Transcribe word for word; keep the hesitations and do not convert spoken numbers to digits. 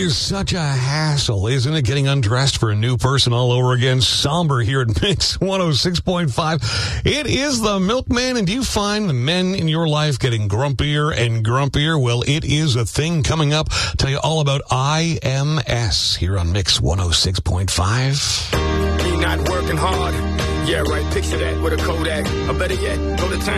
is such a hassle, isn't it? Getting undressed for a new person all over again. Somber here at Mix one oh six point five. It is the Milkman, and do you find the men in your life getting grumpier and grumpier? Well, it is a thing coming up. I'll tell you all about I M S here on Mix one oh six point five. You're not working hard. Yeah, right. Picture that with a Kodak. Or better yet, go to town.